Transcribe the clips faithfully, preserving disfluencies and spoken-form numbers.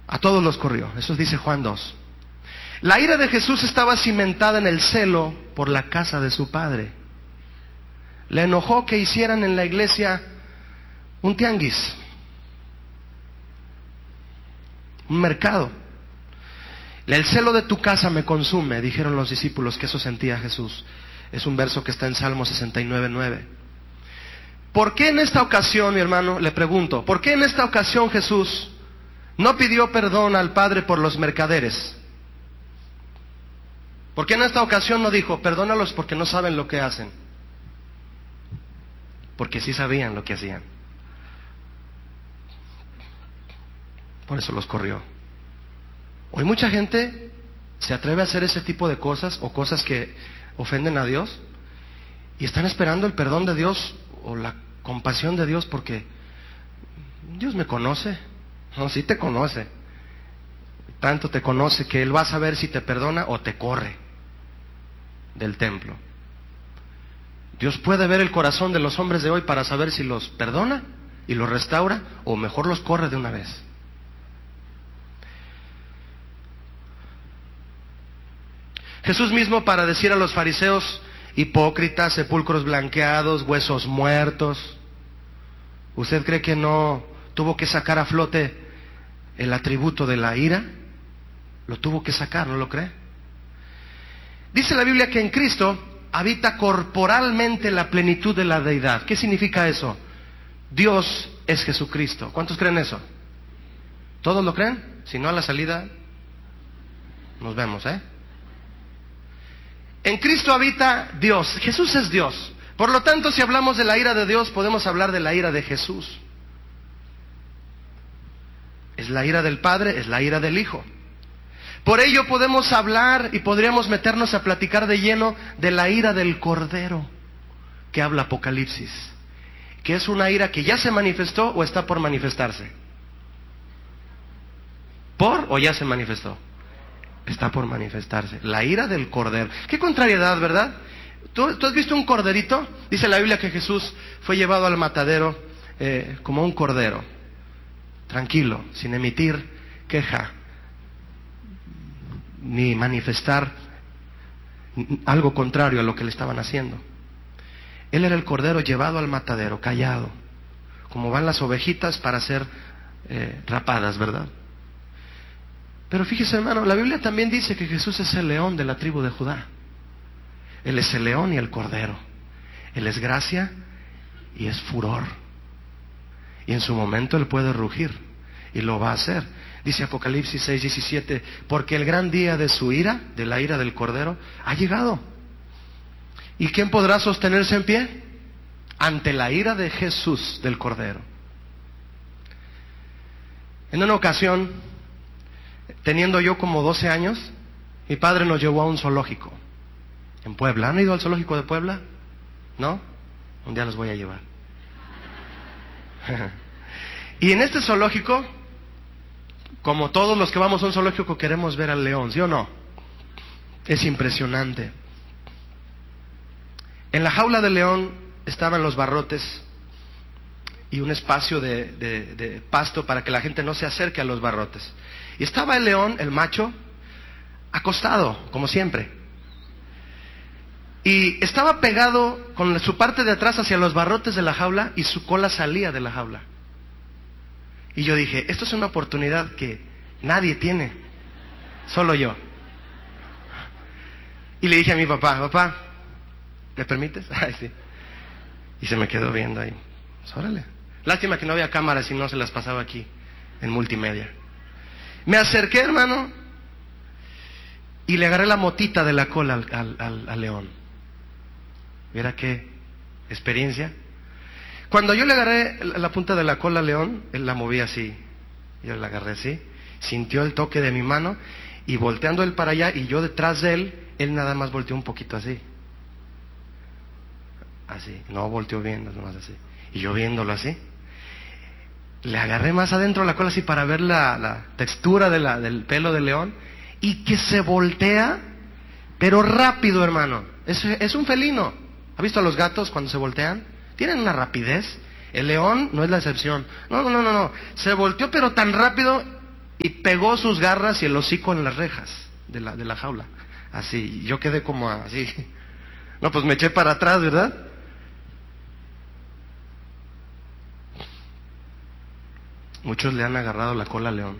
A todos los corrió. Eso dice Juan dos. La ira de Jesús estaba cimentada en el celo por la casa de su Padre. Le enojó que hicieran en la iglesia un tianguis, un mercado. El celo de tu casa me consume, dijeron los discípulos, que eso sentía Jesús. Es un verso que está en Salmo sesenta y nueve, nueve. ¿Por qué en esta ocasión, mi hermano, le pregunto, por qué en esta ocasión Jesús no pidió perdón al Padre por los mercaderes? ¿Por qué en esta ocasión no dijo, perdónalos porque no saben lo que hacen? Porque sí sabían lo que hacían. Por eso los corrió. Hoy mucha gente se atreve a hacer ese tipo de cosas o cosas que ofenden a Dios y están esperando el perdón de Dios o la compasión de Dios porque Dios me conoce. No, sí te conoce. Tanto te conoce que Él va a saber si te perdona o te corre del templo. Dios puede ver el corazón de los hombres de hoy para saber si los perdona y los restaura o mejor los corre de una vez. Jesús mismo, para decir a los fariseos, hipócritas, sepulcros blanqueados, huesos muertos, ¿usted cree que no tuvo que sacar a flote el atributo de la ira? Lo tuvo que sacar, ¿no lo cree? Dice la Biblia que en Cristo habita corporalmente la plenitud de la deidad. ¿Qué significa eso? Dios es Jesucristo. ¿Cuántos creen eso? ¿Todos lo creen? Si no, a la salida nos vemos, ¿eh? En Cristo habita Dios. Jesús es Dios. Por lo tanto, si hablamos de la ira de Dios, podemos hablar de la ira de Jesús. Es la ira del Padre, es la ira del Hijo. Por ello podemos hablar y podríamos meternos a platicar de lleno de la ira del Cordero que habla Apocalipsis, que es una ira que ya se manifestó o está por manifestarse. ¿Por o ya se manifestó? Está por manifestarse. La ira del Cordero. Qué contrariedad, ¿verdad? ¿Tú, ¿Tú has visto un corderito? Dice la Biblia que Jesús fue llevado al matadero eh, como un cordero, tranquilo, sin emitir queja, ni manifestar algo contrario a lo que le estaban haciendo. Él era el cordero llevado al matadero, callado, como van las ovejitas para ser eh, rapadas, ¿verdad? Pero fíjese, hermano, la Biblia también dice que Jesús es el león de la tribu de Judá. Él es el león y el cordero. Él es gracia y es furor. Y en su momento Él puede rugir, y lo va a hacer. Dice Apocalipsis seis diecisiete, porque el gran día de su ira, de la ira del Cordero, ha llegado. ¿Y quién podrá sostenerse en pie? Ante la ira de Jesús del Cordero. En una ocasión, teniendo yo como doce años, mi padre nos llevó a un zoológico en Puebla. ¿Han ido al zoológico de Puebla? ¿No? Un día los voy a llevar. Y en este zoológico, como todos los que vamos a un zoológico queremos ver al león, ¿sí o no? Es impresionante. En la jaula del león estaban los barrotes y un espacio de, de, de pasto para que la gente no se acerque a los barrotes. Y estaba el león, el macho, acostado, como siempre. Y estaba pegado con su parte de atrás hacia los barrotes de la jaula y su cola salía de la jaula. Y yo dije, esto es una oportunidad que nadie tiene, solo yo. Y le dije a mi papá, papá, ¿me permites? Ay, sí. Y se me quedó viendo ahí. Pues, órale. Lástima que no había cámaras y no se las pasaba aquí, en multimedia. Me acerqué, hermano, y le agarré la motita de la cola al, al, al, al león. Mira qué experiencia. Cuando yo le agarré la punta de la cola al león, él la movía así. Yo la agarré así. Sintió el toque de mi mano y volteando él para allá y yo detrás de él, él nada más volteó un poquito así. Así. No volteó bien, nada más así. Y yo viéndolo así. Le agarré más adentro la cola así para ver la, la textura de la, del pelo del león. Y que se voltea, pero rápido, hermano. Es, es un felino. ¿Ha visto a los gatos cuando se voltean? Tienen una rapidez. El león no es la excepción. No, no, no, no. Se volteó pero tan rápido y pegó sus garras y el hocico en las rejas de la, de la jaula. Así, yo quedé como así. No, pues me eché para atrás, ¿verdad? Muchos le han agarrado la cola al león.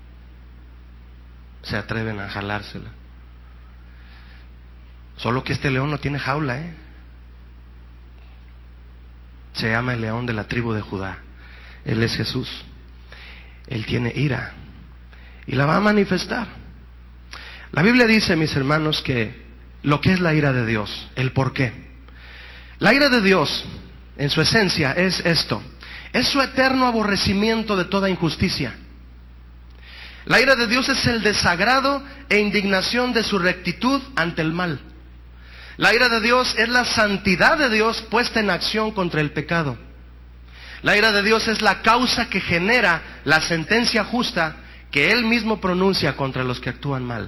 Se atreven a jalársela. Solo que este león no tiene jaula, ¿eh? Se llama el león de la tribu de Judá. Él es Jesús. Él tiene ira y la va a manifestar. La Biblia dice, mis hermanos, que lo que es la ira de Dios, el por qué. La ira de Dios, en su esencia, es esto: es su eterno aborrecimiento de toda injusticia. La ira de Dios es el desagrado e indignación de su rectitud ante el mal. La ira de Dios es la santidad de Dios puesta en acción contra el pecado. La ira de Dios es la causa que genera la sentencia justa que Él mismo pronuncia contra los que actúan mal.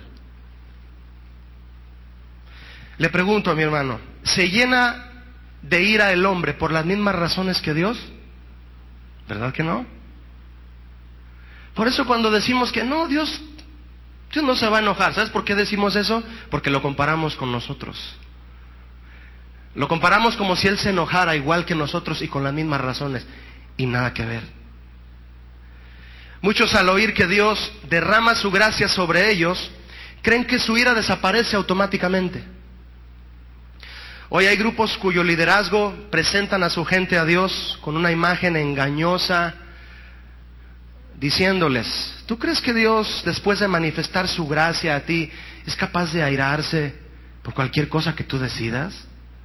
Le pregunto a mi hermano, ¿se llena de ira el hombre por las mismas razones que Dios? ¿Verdad que no? Por eso cuando decimos que no, Dios, Dios no se va a enojar. ¿Sabes por qué decimos eso? Porque lo comparamos con nosotros. Lo comparamos como si Él se enojara igual que nosotros y con las mismas razones. Y nada que ver. Muchos, al oír que Dios derrama su gracia sobre ellos, creen que su ira desaparece automáticamente. Hoy hay grupos cuyo liderazgo presentan a su gente a Dios con una imagen engañosa, diciéndoles: ¿tú crees que Dios, después de manifestar su gracia a ti, es capaz de airarse por cualquier cosa que tú decidas?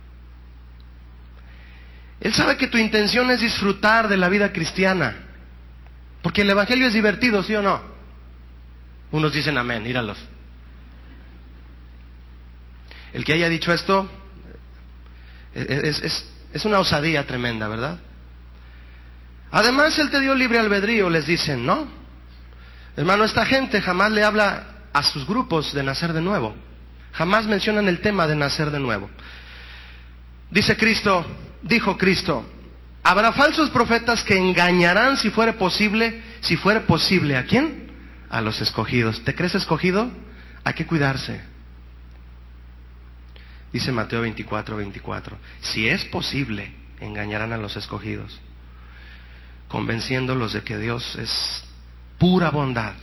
Él sabe que tu intención es disfrutar de la vida cristiana, porque el evangelio es divertido, ¿sí o no? Unos dicen amén, míralos. El que haya dicho esto es, es, es una osadía tremenda, ¿verdad? Además, Él te dio libre albedrío, les dicen, ¿no? Hermano, esta gente jamás le habla a sus grupos de nacer de nuevo. Jamás mencionan el tema de nacer de nuevo. Dice Cristo, dijo Cristo, habrá falsos profetas que engañarán si fuere posible, si fuere posible, ¿a quién? A los escogidos. ¿Te crees escogido? Hay que cuidarse. Dice Mateo veinticuatro, veinticuatro, si es posible, engañarán a los escogidos, convenciéndolos de que Dios es pura bondad.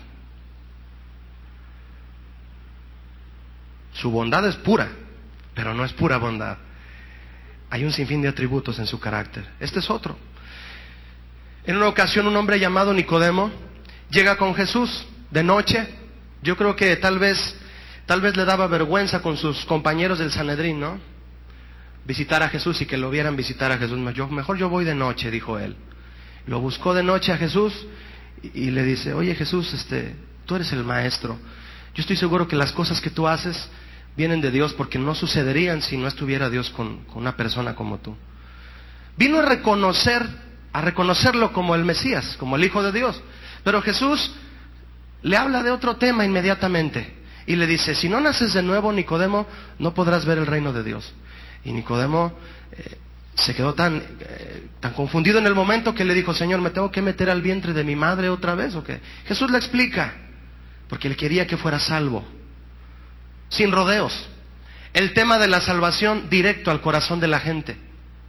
Su bondad es pura, pero no es pura bondad. Hay un sinfín de atributos en su carácter. Este es otro. En una ocasión, un hombre llamado Nicodemo llega con Jesús de noche. Yo creo que tal vez, tal vez le daba vergüenza con sus compañeros del Sanedrín, ¿no? Visitar a Jesús y que lo vieran visitar a Jesús. Yo, mejor yo voy de noche, dijo él. Lo buscó de noche a Jesús y, y le dice: oye Jesús, este, tú eres el maestro. Yo estoy seguro que las cosas que tú haces vienen de Dios, porque no sucederían si no estuviera Dios con, con una persona como tú. Vino a reconocer, a reconocerlo como el Mesías, como el Hijo de Dios. Pero Jesús le habla de otro tema inmediatamente y le dice: si no naces de nuevo, Nicodemo, no podrás ver el reino de Dios. Y Nicodemo eh, se quedó tan, eh, tan confundido en el momento que le dijo: Señor, ¿me tengo que meter al vientre de mi madre otra vez o qué? Jesús le explica, porque él quería que fuera salvo, sin rodeos. El tema de la salvación directo al corazón de la gente,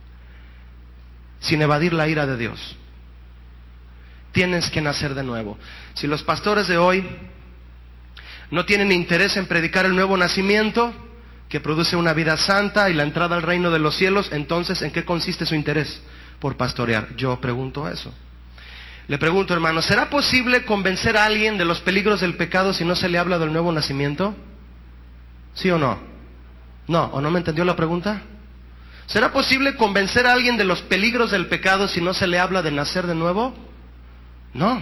sin evadir la ira de Dios. Tienes que nacer de nuevo. Si los pastores de hoy no tienen interés en predicar el nuevo nacimiento, que produce una vida santa y la entrada al reino de los cielos, entonces, ¿en qué consiste su interés por pastorear? Yo pregunto eso. Le pregunto, hermano, ¿será posible convencer a alguien de los peligros del pecado si no se le habla del nuevo nacimiento? ¿Sí o no? ¿No? ¿O no me entendió la pregunta? ¿Será posible convencer a alguien de los peligros del pecado si no se le habla de nacer de nuevo? No.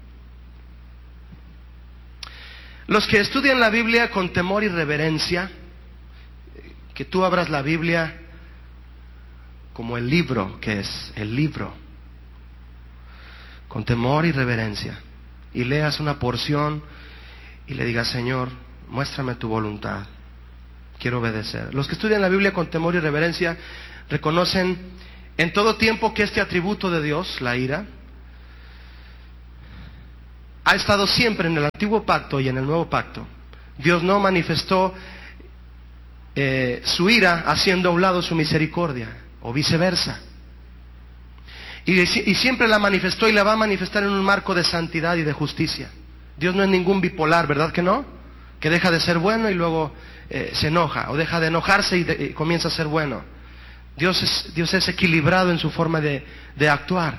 Los que estudian la Biblia con temor y reverencia, que tú abras la Biblia como el libro que es, el libro, con temor y reverencia, y leas una porción y le digas: Señor, muéstrame tu voluntad, quiero obedecer. Los que estudian la Biblia con temor y reverencia reconocen en todo tiempo que este atributo de Dios, la ira, ha estado siempre en el antiguo pacto y en el nuevo pacto. Dios no manifestó eh, su ira haciendo a un lado su misericordia, o viceversa. Y, y siempre la manifestó y la va a manifestar en un marco de santidad y de justicia. Dios no es ningún bipolar, ¿verdad que no? Que deja de ser bueno y luego eh, se enoja, o deja de enojarse y, de, y comienza a ser bueno. Dios es, Dios es equilibrado en su forma de, de actuar.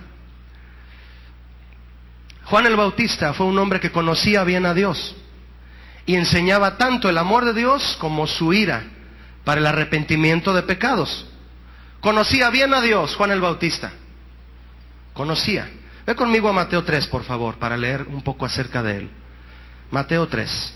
Juan el Bautista fue un hombre que conocía bien a Dios y enseñaba tanto el amor de Dios como su ira para el arrepentimiento de pecados. Conocía bien a Dios, Juan el Bautista. Conocía. Ve conmigo a Mateo tres, por favor, para leer un poco acerca de él. Mateo tres.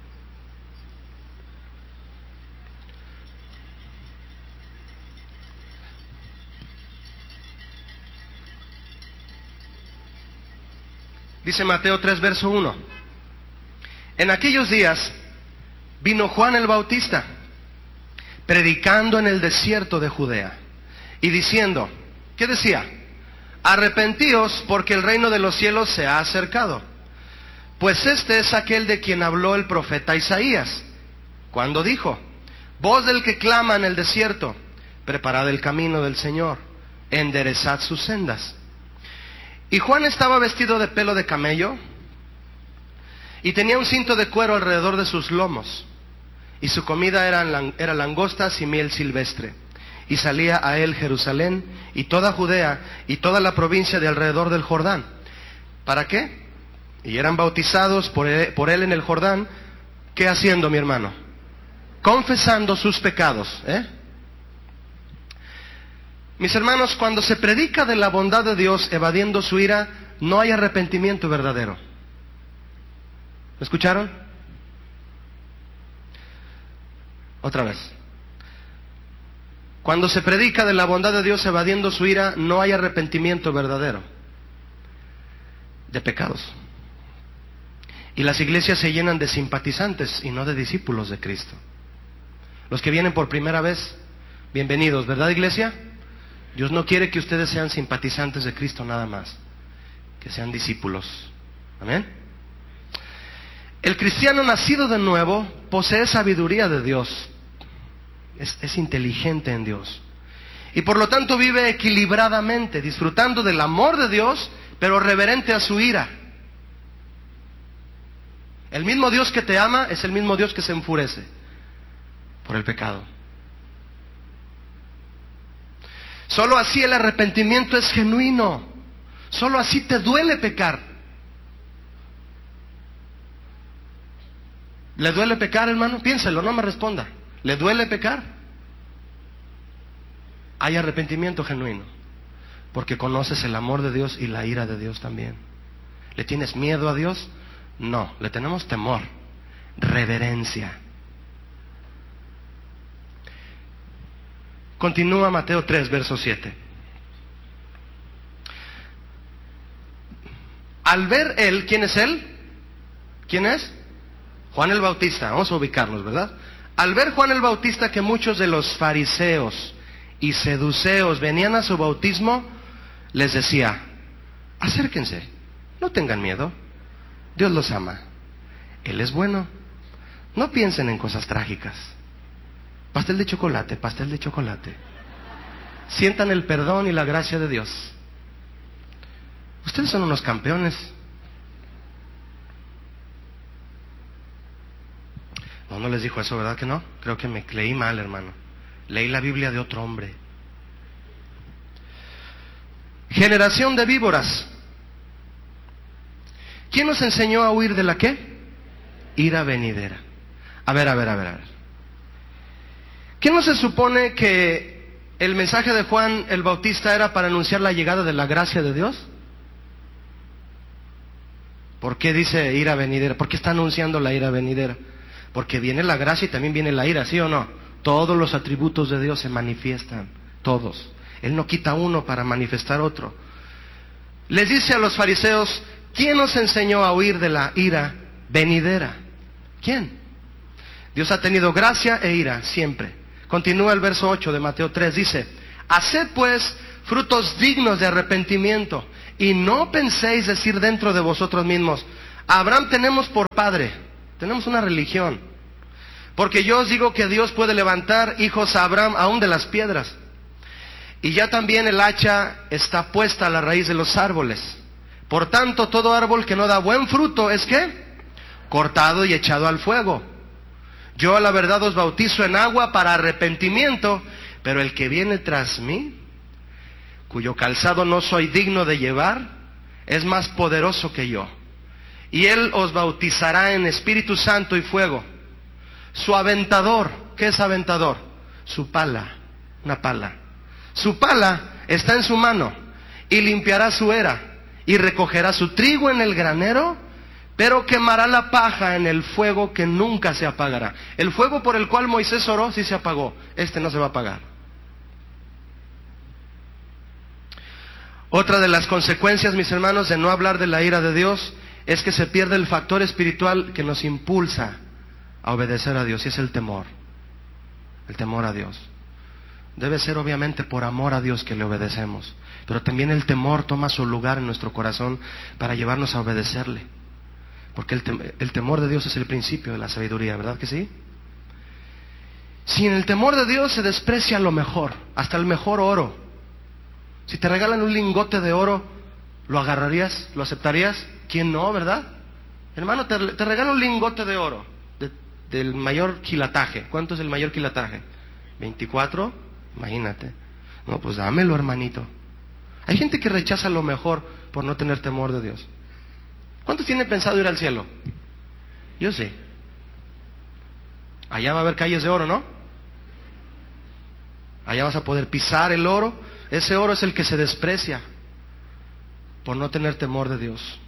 Dice Mateo tres, verso uno. En aquellos días vino Juan el Bautista, predicando en el desierto de Judea, y diciendo, ¿qué decía? Arrepentíos, porque el reino de los cielos se ha acercado. Pues este es aquel de quien habló el profeta Isaías, cuando dijo, voz del que clama en el desierto, preparad el camino del Señor, enderezad sus sendas. Y Juan estaba vestido de pelo de camello, y tenía un cinto de cuero alrededor de sus lomos, y su comida era, era langostas y miel silvestre. Y salía a él Jerusalén y toda Judea y toda la provincia de alrededor del Jordán. ¿Para qué? Y eran bautizados por él, por él en el Jordán. ¿Qué haciendo, mi hermano? Confesando sus pecados, ¿eh? Mis hermanos, cuando se predica de la bondad de Dios evadiendo su ira, no hay arrepentimiento verdadero. ¿Me escucharon? Otra vez. Cuando se predica de la bondad de Dios evadiendo su ira, no hay arrepentimiento verdadero de pecados. Y las iglesias se llenan de simpatizantes y no de discípulos de Cristo. Los que vienen por primera vez, bienvenidos, ¿verdad, iglesia? Dios no quiere que ustedes sean simpatizantes de Cristo nada más, que sean discípulos. Amén. El cristiano nacido de nuevo posee sabiduría de Dios. Es, es inteligente en Dios. Y por lo tanto vive equilibradamente, disfrutando del amor de Dios, pero reverente a su ira. El mismo Dios que te ama es el mismo Dios que se enfurece por el pecado. Solo así el arrepentimiento es genuino. Solo así te duele pecar. ¿Le duele pecar, hermano? Piénselo, no me responda. ¿Le duele pecar? Hay arrepentimiento genuino, porque conoces el amor de Dios y la ira de Dios también. ¿Le tienes miedo a Dios? No, le tenemos temor, reverencia. Continúa Mateo tres, verso siete. Al ver él, ¿quién es él? ¿Quién es? Juan el Bautista, vamos a ubicarnos, ¿verdad? Al ver Juan el Bautista que muchos de los fariseos y seduceos venían a su bautismo, les decía, acérquense, no tengan miedo, Dios los ama, Él es bueno, no piensen en cosas trágicas, pastel de chocolate, pastel de chocolate, sientan el perdón y la gracia de Dios. Ustedes son unos campeones. No, no les dijo eso, ¿verdad que no? Creo que me leí mal, hermano. Leí la Biblia de otro hombre. Generación de víboras. ¿Quién nos enseñó a huir de la qué? Ira venidera. A ver, a ver, a ver, a ver. ¿Qué no se supone que el mensaje de Juan el Bautista era para anunciar la llegada de la gracia de Dios? ¿Por qué dice ira venidera? ¿Por qué está anunciando la ira venidera? Porque viene la gracia y también viene la ira, ¿sí o no? Todos los atributos de Dios se manifiestan, todos. Él no quita uno para manifestar otro. Les dice a los fariseos, ¿quién nos enseñó a huir de la ira venidera? ¿Quién? Dios ha tenido gracia e ira siempre. Continúa el verso ocho de Mateo tres, dice, haced pues frutos dignos de arrepentimiento, y no penséis decir dentro de vosotros mismos, A Abraham tenemos por padre, tenemos una religión. Porque yo os digo que Dios puede levantar hijos a Abraham aún de las piedras. Y ya también el hacha está puesta a la raíz de los árboles. Por tanto, todo árbol que no da buen fruto es ¿qué? Cortado y echado al fuego. Yo a la verdad os bautizo en agua para arrepentimiento, pero el que viene tras mí, cuyo calzado no soy digno de llevar, es más poderoso que yo. Y él os bautizará en Espíritu Santo y fuego. Su aventador, ¿qué es aventador? Su pala, una pala. Su pala está en su mano y limpiará su era y recogerá su trigo en el granero, pero quemará la paja en el fuego que nunca se apagará. El fuego por el cual Moisés oró sí se apagó, este no se va a apagar. Otra de las consecuencias, mis hermanos, de no hablar de la ira de Dios es que se pierde el factor espiritual que nos impulsa a obedecer a Dios, y es el temor. El temor a Dios. Debe ser obviamente por amor a Dios que le obedecemos, pero también el temor toma su lugar en nuestro corazón para llevarnos a obedecerle. Porque el, tem- el temor de Dios es el principio de la sabiduría, ¿verdad que sí? Si en el temor de Dios se desprecia lo mejor, hasta el mejor oro. Si te regalan un lingote de oro, ¿lo agarrarías? ¿Lo aceptarías? ¿Quién no, verdad? Hermano, te, te regalan un lingote de oro de, del mayor quilataje. ¿Cuánto es el mayor quilataje? ¿veinticuatro? Imagínate. No, pues dámelo, hermanito. Hay gente que rechaza lo mejor por no tener temor de Dios. ¿Cuántos tienen pensado ir al cielo? Yo sí. Allá va a haber calles de oro, ¿no? Allá vas a poder pisar el oro. Ese oro es el que se desprecia por no tener temor de Dios.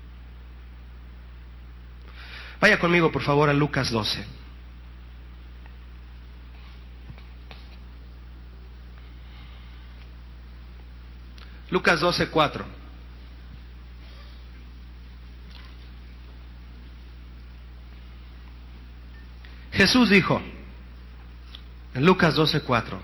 Vaya conmigo, por favor, a Lucas doce. Lucas doce, cuatro. Jesús dijo, en Lucas doce, cuatro,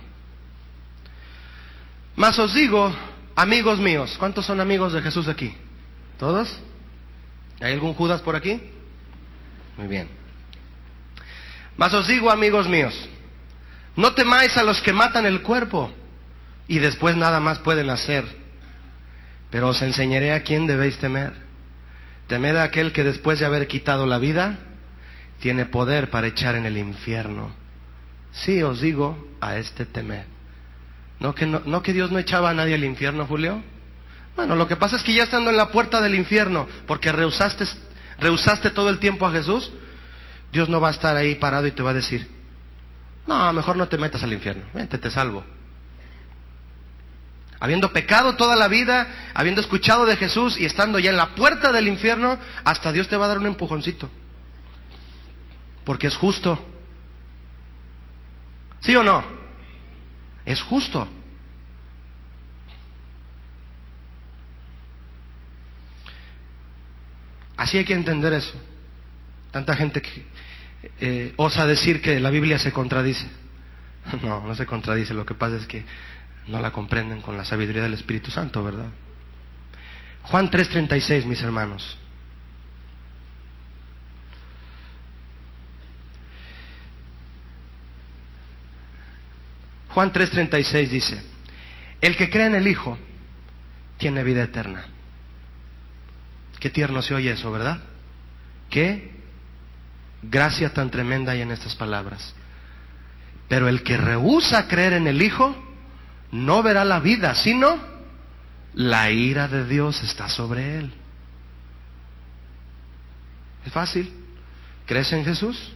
mas os digo, amigos míos, ¿cuántos son amigos de Jesús aquí? ¿Todos? ¿Hay algún Judas por aquí? Muy bien. Mas os digo, amigos míos, no temáis a los que matan el cuerpo y después nada más pueden hacer, pero os enseñaré a quién debéis temer. Temed a aquel que después de haber quitado la vida, tiene poder para echar en el infierno. Sí, os digo, a este temed. ¿No que, no, no que Dios no echaba a nadie al infierno, Julio? Bueno, lo que pasa es que ya estando en la puerta del infierno, porque rehusaste, rehusaste todo el tiempo a Jesús, Dios no va a estar ahí parado y te va a decir, no, mejor no te metas al infierno, vente, te salvo. Habiendo pecado toda la vida, habiendo escuchado de Jesús y estando ya en la puerta del infierno, hasta Dios te va a dar un empujoncito. Porque es justo. ¿Sí o no? Es justo. Así hay que entender eso. Tanta gente que eh, osa decir que la Biblia se contradice. No, no se contradice. Lo que pasa es que no la comprenden con la sabiduría del Espíritu Santo, ¿verdad? Juan tres treinta y seis, mis hermanos. Juan tres treinta y seis dice, el que cree en el Hijo tiene vida eterna. Qué tierno se oye eso, ¿verdad? Qué gracia tan tremenda hay en estas palabras. Pero el que rehúsa creer en el Hijo no verá la vida, sino la ira de Dios está sobre él. Es fácil. ¿Crees en Jesús?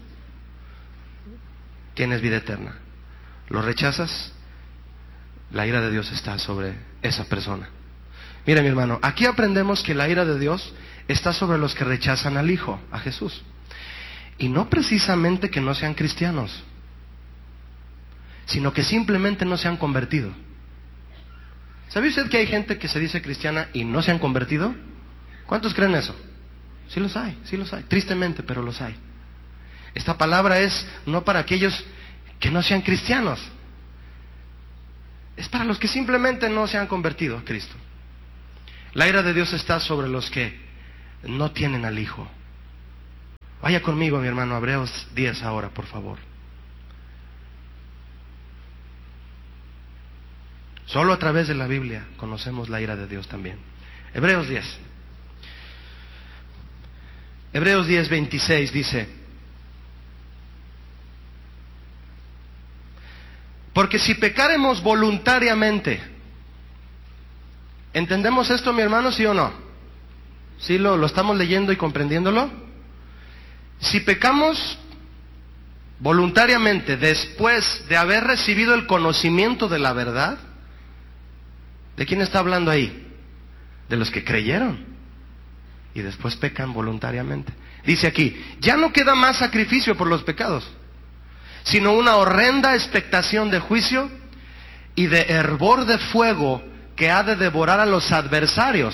Tienes vida eterna. ¿Lo rechazas? La ira de Dios está sobre esa persona. Mira, mi hermano, aquí aprendemos que la ira de Dios está sobre los que rechazan al Hijo, a Jesús. Y no precisamente que no sean cristianos, sino que simplemente no se han convertido. ¿Sabe usted que hay gente que se dice cristiana y no se han convertido? ¿Cuántos creen eso? Sí los hay, sí los hay, tristemente, pero los hay. Esta palabra es no para aquellos que no sean cristianos, es para los que simplemente no se han convertido a Cristo. La ira de Dios está sobre los que no tienen al Hijo. Vaya conmigo, mi hermano, a Hebreos diez ahora, por favor. Solo a través de la Biblia conocemos la ira de Dios también. Hebreos diez. Hebreos diez, veintiséis dice: porque si pecaremos voluntariamente, ¿entendemos esto, mi hermano, sí o no? ¿Sí lo, lo estamos leyendo y comprendiéndolo? Si pecamos voluntariamente después de haber recibido el conocimiento de la verdad, ¿de quién está hablando ahí? De los que creyeron y después pecan voluntariamente. Dice aquí: ya no queda más sacrificio por los pecados, sino una horrenda expectación de juicio y de hervor de fuego que ha de devorar a los adversarios,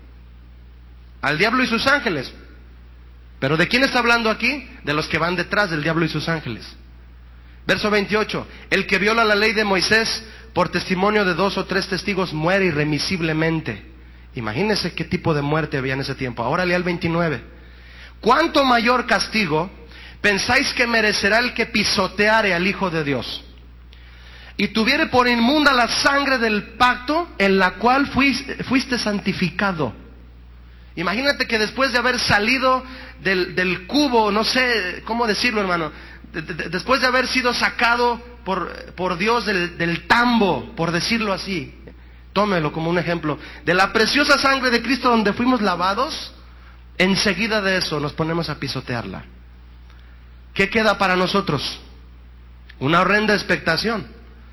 al diablo y sus ángeles. ¿Pero de quién está hablando aquí? De los que van detrás del diablo y sus ángeles. Verso veintiocho: el que viola la ley de Moisés por testimonio de dos o tres testigos muere irremisiblemente. Imagínense qué tipo de muerte había en ese tiempo. Ahora lea el veintinueve: ¿cuánto mayor castigo pensáis que merecerá el que pisoteare al Hijo de Dios y tuviere por inmunda la sangre del pacto en la cual fuiste, fuiste santificado? Imagínate que después de haber salido del, del cubo, no sé cómo decirlo, hermano, de, de, después de haber sido sacado por, por Dios del, del tambo, por decirlo así, tómelo como un ejemplo, de la preciosa sangre de Cristo donde fuimos lavados, enseguida de eso nos ponemos a pisotearla. ¿Qué queda para nosotros? Una horrenda expectación.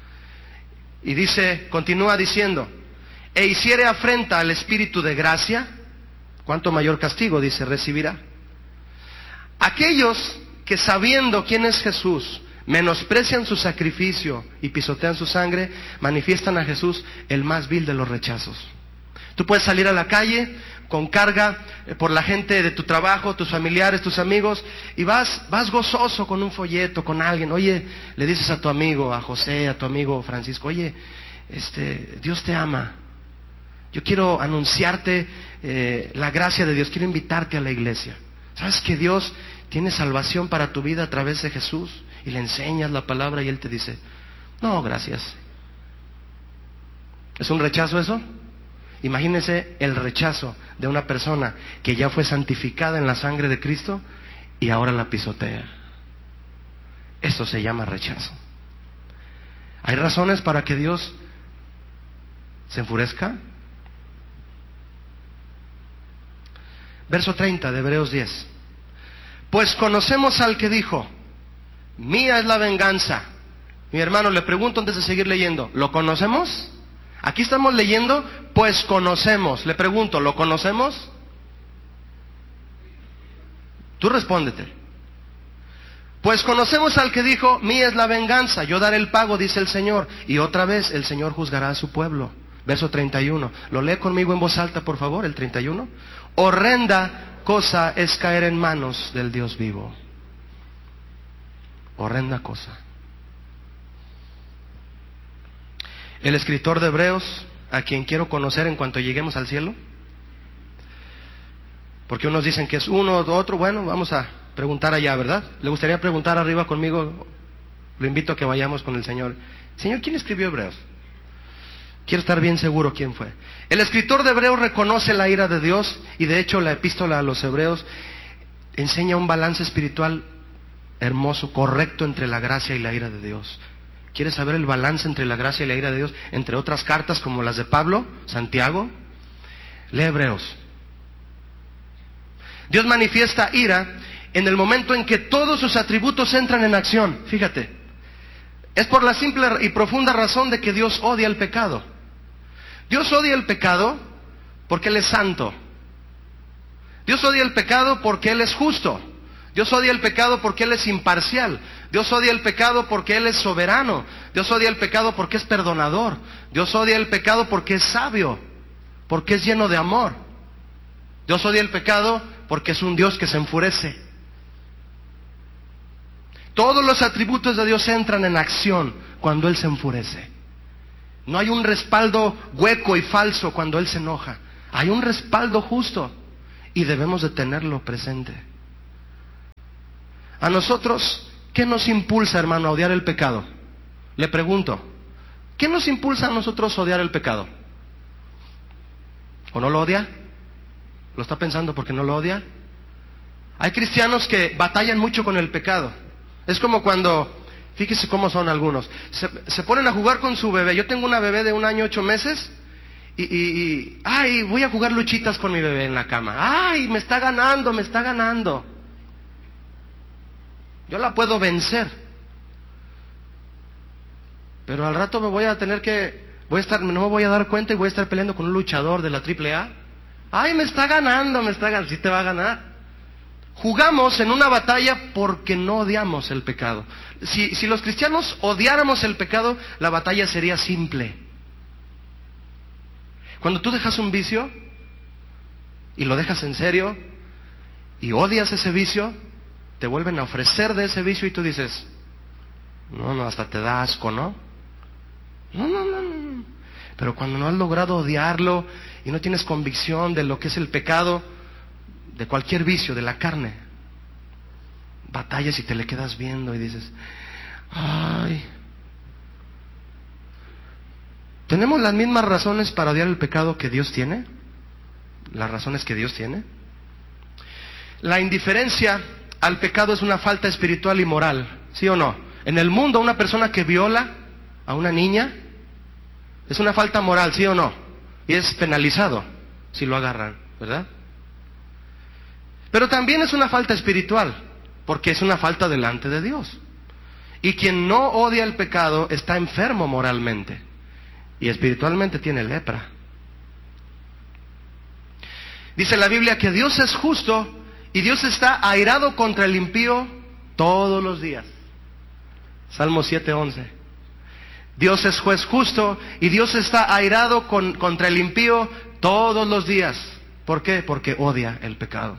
Y dice, continúa diciendo: e hiciere afrenta al Espíritu de gracia, ¿cuánto mayor castigo, dice, recibirá? Aquellos que, sabiendo quién es Jesús, menosprecian su sacrificio y pisotean su sangre, manifiestan a Jesús el más vil de los rechazos. Tú puedes salir a la calle con carga por la gente de tu trabajo, tus familiares, tus amigos, y vas, vas gozoso con un folleto, con alguien. Oye, le dices a tu amigo, a José, a tu amigo Francisco: oye, este, Dios te ama. Yo quiero anunciarte eh, la gracia de Dios, quiero invitarte a la iglesia. ¿Sabes que Dios tiene salvación para tu vida a través de Jesús? Y le enseñas la palabra y Él te dice: no, gracias. ¿Es un rechazo eso? Imagínese el rechazo de una persona que ya fue santificada en la sangre de Cristo y ahora la pisotea. Eso se llama rechazo. ¿Hay razones para que Dios se enfurezca? Verso treinta de Hebreos diez: pues conocemos al que dijo: mía es la venganza. Mi hermano, le pregunto antes de seguir leyendo, ¿lo conocemos? Aquí estamos leyendo, pues conocemos. Le pregunto, ¿lo conocemos? Tú respóndete. Pues conocemos al que dijo: mía es la venganza, yo daré el pago, dice el Señor. Y otra vez el Señor juzgará a su pueblo. Verso treinta y uno. ¿Lo lee conmigo en voz alta, por favor? El treinta y uno. Horrenda cosa es caer en manos del Dios vivo. Horrenda cosa. El escritor de Hebreos, a quien quiero conocer en cuanto lleguemos al cielo, porque unos dicen que es uno o otro. Bueno, vamos a preguntar allá, ¿verdad? ¿Le gustaría preguntar arriba conmigo? Lo invito a que vayamos con el Señor. Señor, ¿quién escribió Hebreos? Quiero estar bien seguro quién fue. El escritor de Hebreos reconoce la ira de Dios, y de hecho la epístola a los Hebreos enseña un balance espiritual hermoso, correcto entre la gracia y la ira de Dios. ¿Quieres saber el balance entre la gracia y la ira de Dios? Entre otras cartas como las de Pablo, Santiago, lee Hebreos. Dios manifiesta ira en el momento en que todos sus atributos entran en acción. Fíjate, es por la simple y profunda razón de que Dios odia el pecado. Dios odia el pecado porque Él es santo. Dios odia el pecado porque Él es justo. Dios odia el pecado porque Él es imparcial. Dios odia el pecado porque Él es soberano. Dios odia el pecado porque es perdonador. Dios odia el pecado porque es sabio, porque es lleno de amor. Dios odia el pecado porque es un Dios que se enfurece. Todos los atributos de Dios entran en acción cuando Él se enfurece. No hay un respaldo hueco y falso cuando Él se enoja. Hay un respaldo justo. y debemos de tenerlo presente. A nosotros, ¿qué nos impulsa, hermano, a odiar el pecado? Le pregunto, ¿qué nos impulsa a nosotros a odiar el pecado? ¿O no lo odia? ¿Lo está pensando porque no lo odia? Hay cristianos que batallan mucho con el pecado. Es como cuando, fíjese cómo son algunos, se, se ponen a jugar con su bebé. Yo tengo una bebé de un año, ocho meses, y, y, y, ay, voy a jugar luchitas con mi bebé en la cama. Ay, me está ganando, me está ganando. Yo la puedo vencer. Pero al rato me voy a tener que, voy a estar, no me voy a dar cuenta y voy a estar peleando con un luchador de la triple A. Ay, me está ganando, me está ganando. Sí te va a ganar. Jugamos en una batalla porque no odiamos el pecado. Si, si los cristianos odiáramos el pecado, la batalla sería simple. Cuando tú dejas un vicio y lo dejas en serio y odias ese vicio, te vuelven a ofrecer de ese vicio y tú dices, no, no, hasta te da asco, ¿no? No, no, no, no. Pero cuando no has logrado odiarlo y no tienes convicción de lo que es el pecado, de cualquier vicio, de la carne, batallas y te le quedas viendo y dices, ay, ¿tenemos las mismas razones para odiar el pecado que Dios tiene? ¿Las razones que Dios tiene? La indiferencia al pecado es una falta espiritual y moral, ¿sí o no? En el mundo, una persona que viola a una niña es una falta moral, ¿sí o no? Y es penalizado si lo agarran, ¿verdad? Pero también es una falta espiritual, porque es una falta delante de Dios. Y quien no odia el pecado está enfermo moralmente y espiritualmente tiene lepra. Dice la Biblia que Dios es justo y Dios está airado contra el impío todos los días. Salmo siete once. Dios es juez justo y Dios está airado con, contra el impío todos los días. ¿Por qué? Porque odia el pecado.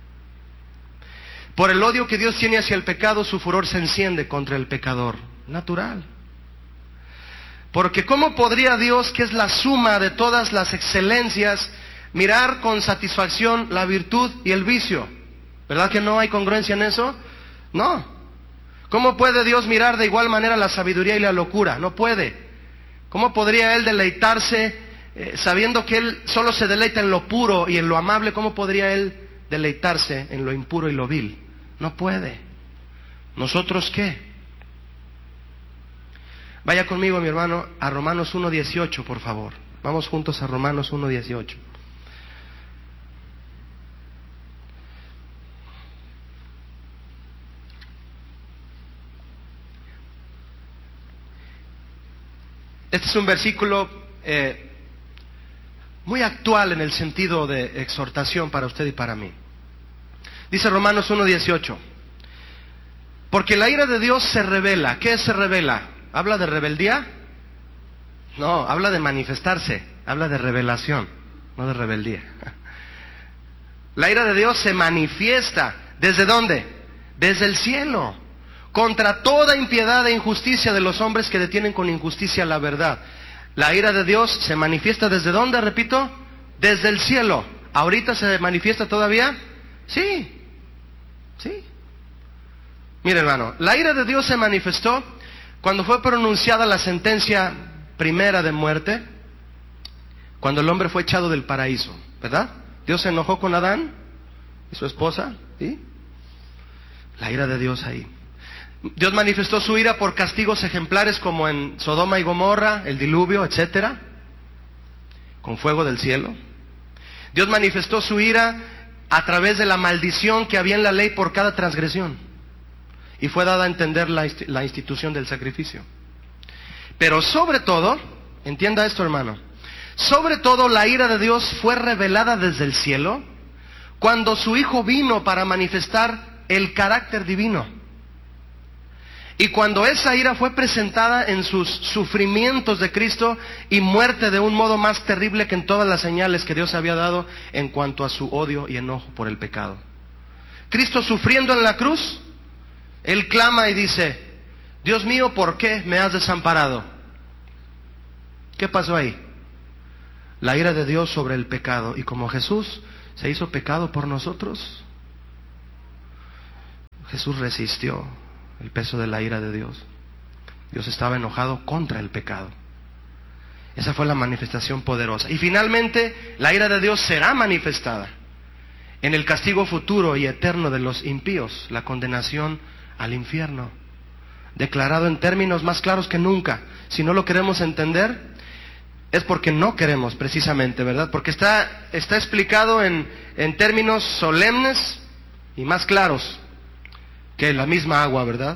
Por el odio que Dios tiene hacia el pecado, su furor se enciende contra el pecador. Natural. Porque ¿cómo podría Dios, que es la suma de todas las excelencias, mirar con satisfacción la virtud y el vicio? ¿Verdad que no hay congruencia en eso? No. ¿Cómo puede Dios mirar de igual manera la sabiduría y la locura? No puede. ¿Cómo podría Él deleitarse, eh, sabiendo que Él solo se deleita en lo puro y en lo amable? ¿Cómo podría Él deleitarse en lo impuro y lo vil? No puede. ¿Nosotros qué? Vaya conmigo, mi hermano, a Romanos uno dieciocho, por favor. Vamos juntos a Romanos uno dieciocho. Este es un versículo eh, muy actual en el sentido de exhortación para usted y para mí. Dice Romanos uno dieciocho. Porque la ira de Dios se revela. ¿Qué se revela? ¿Habla de rebeldía? No, habla de manifestarse. Habla de revelación, no de rebeldía. La ira de Dios se manifiesta. ¿Desde dónde? Desde el cielo. Contra toda impiedad e injusticia de los hombres que detienen con injusticia la verdad. La ira de Dios se manifiesta ¿desde dónde? Repito, desde el cielo. ¿Ahorita se manifiesta todavía? Sí. Sí. Mire, hermano, la ira de Dios se manifestó cuando fue pronunciada la sentencia primera de muerte, cuando el hombre fue echado del paraíso, ¿verdad? Dios se enojó con Adán y su esposa, ¿sí? La ira de Dios ahí. Dios manifestó su ira por castigos ejemplares como en Sodoma y Gomorra, el diluvio, etcétera, con fuego del cielo. Dios manifestó su ira a través de la maldición que había en la ley por cada transgresión. Y fue dada a entender la, la institución del sacrificio. Pero sobre todo, entienda esto, hermano, sobre todo la ira de Dios fue revelada desde el cielo cuando su Hijo vino para manifestar el carácter divino. Y cuando esa ira fue presentada en sus sufrimientos de Cristo y muerte de un modo más terrible que en todas las señales que Dios había dado en cuanto a su odio y enojo por el pecado. Cristo sufriendo en la cruz, Él clama y dice, Dios mío, ¿por qué me has desamparado? ¿Qué pasó ahí? La ira de Dios sobre el pecado. Y como Jesús se hizo pecado por nosotros. Jesús resistió el peso de la ira de Dios. Dios estaba enojado contra el pecado. Esa fue la manifestación poderosa. Y finalmente, la ira de Dios será manifestada en el castigo futuro y eterno de los impíos, la condenación al infierno, declarado en términos más claros que nunca. Si no lo queremos entender, es porque no queremos precisamente, ¿verdad? Porque está, está explicado en, en términos solemnes y más claros que la misma agua, ¿verdad?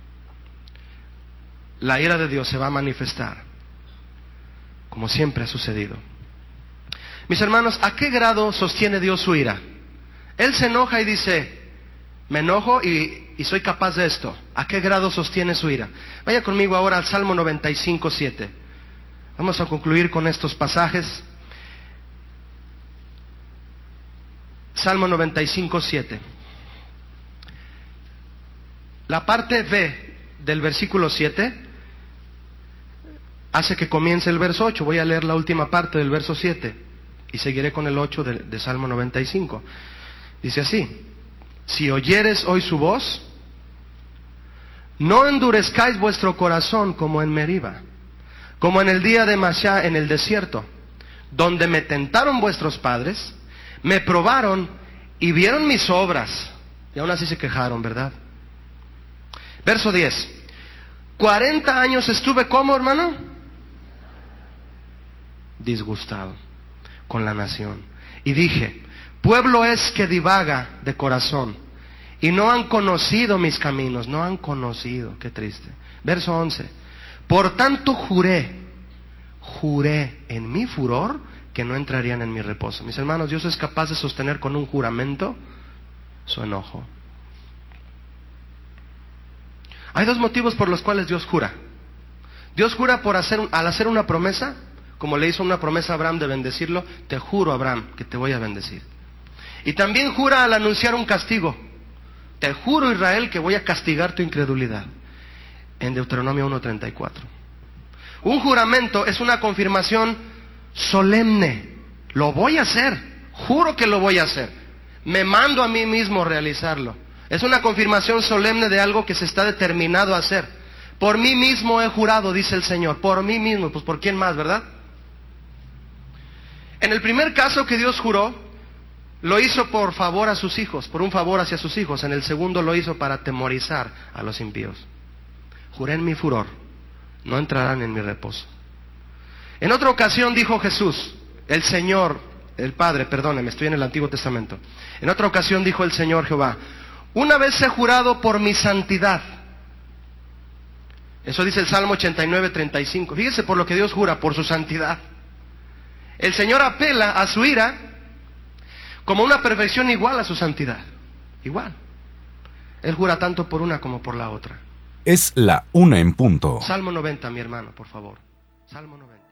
La ira de Dios se va a manifestar, como siempre ha sucedido. Mis hermanos, ¿a qué grado sostiene Dios su ira? Él se enoja y dice, me enojo y, y soy capaz de esto. ¿A qué grado sostiene su ira? Vaya conmigo ahora al Salmo noventa y cinco, siete. Vamos a concluir con estos pasajes. Salmo noventa y cinco, siete. La parte B del versículo siete hace que comience el verso ocho. Voy a leer la última parte del verso siete y seguiré con el ocho de, de Salmo noventa y cinco. Dice así: si oyeres hoy su voz, no endurezcáis vuestro corazón como en Meriba, como en el día de Masá en el desierto, donde me tentaron vuestros padres, me probaron y vieron mis obras, y aún así se quejaron, ¿verdad? Verso diez. Cuarenta años estuve como, hermano, disgustado con la nación, y dije, pueblo es que divaga de corazón, y no han conocido mis caminos, no han conocido, qué triste. Verso once. Por tanto juré, juré en mi furor que no entrarían en mi reposo. Mis hermanos, Dios es capaz de sostener con un juramento su enojo. Hay dos motivos por los cuales Dios jura. Dios jura por hacer, al hacer una promesa, como le hizo una promesa a Abraham de bendecirlo, te juro, Abraham, que te voy a bendecir. Y también jura al anunciar un castigo. Te juro, Israel, que voy a castigar tu incredulidad. En Deuteronomio uno treinta y cuatro. Un juramento es una confirmación solemne. Lo voy a hacer. Juro que lo voy a hacer. Me mando a mí mismo realizarlo. Es una confirmación solemne de algo que se está determinado a hacer. Por mí mismo he jurado, dice el Señor. Por mí mismo. Pues ¿por quién más, verdad? En el primer caso que Dios juró, lo hizo por favor a sus hijos, por un favor hacia sus hijos. En el segundo lo hizo para atemorizar a los impíos. Juré en mi furor, no entrarán en mi reposo. En otra ocasión dijo Jesús, el Señor, el Padre, perdóneme, estoy en el Antiguo Testamento. En otra ocasión dijo el Señor Jehová, una vez he jurado por mi santidad. Eso dice el Salmo ochenta y nueve, treinta y cinco. Fíjese por lo que Dios jura, por su santidad. El Señor apela a su ira como una perfección igual a su santidad. Igual. Él jura tanto por una como por la otra. Es la una en punto. Salmo noventa, mi hermano, por favor. Salmo noventa.